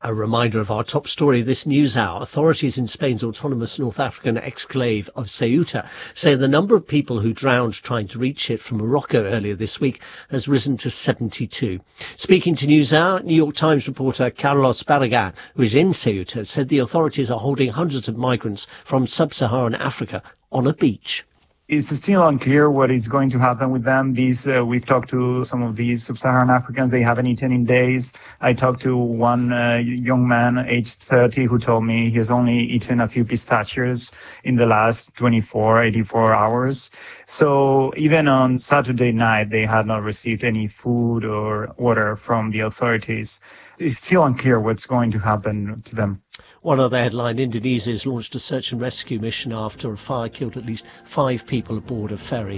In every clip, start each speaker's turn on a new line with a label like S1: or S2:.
S1: A reminder of our top story this news hour. Authorities in Spain's autonomous North African exclave of Ceuta say the number of people who drowned trying to reach it from Morocco earlier this week has risen to 72. Speaking to NewsHour, New York Times reporter Carlos Barragan, who is in Ceuta, said the authorities are holding hundreds of migrants from sub-Saharan Africa on a beach.
S2: It's still unclear what is going to happen with them. We've talked to some of these sub-Saharan Africans. They haven't eaten in days. I talked to one young man, aged 30, who told me he has only eaten a few pistachios in the last 84 hours. So even on Saturday night, they had not received any food or water from the authorities. It's still unclear what's going to happen to them.
S1: One other headline, Indonesia has launched a search and rescue mission after a fire killed at least 5 people aboard a ferry.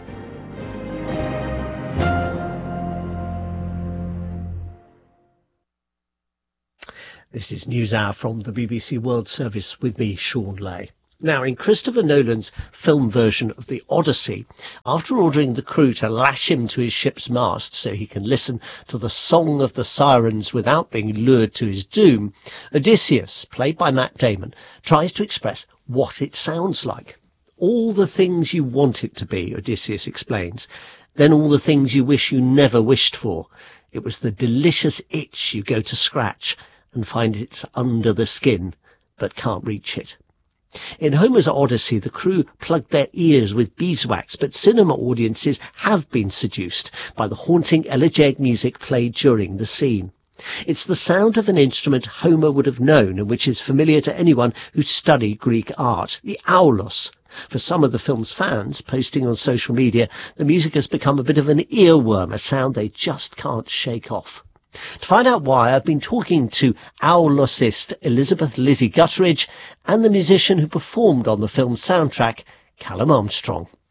S1: This is NewsHour from the BBC World Service with me, Sean Lay. Now, in Christopher Nolan's film version of The Odyssey, after ordering the crew to lash him to his ship's mast so he can listen to the song of the sirens without being lured to his doom, Odysseus, played by Matt Damon, tries to express what it sounds like. All the things you want it to be, Odysseus explains, then all the things you wish you never wished for. It was the delicious itch you go to scratch and find it's under the skin, but can't reach it. In Homer's Odyssey, the crew plugged their ears with beeswax, but cinema audiences have been seduced by the haunting elegiac music played during the scene. It's the sound of an instrument Homer would have known and which is familiar to anyone who studied Greek art, the aulos. For some of the film's fans, posting on social media, the music has become a bit of an earworm, a sound they just can't shake off. To find out why, I've been talking to aulosist Elizabeth Lizzie Gutteridge and the musician who performed on the film's soundtrack, Callum Armstrong.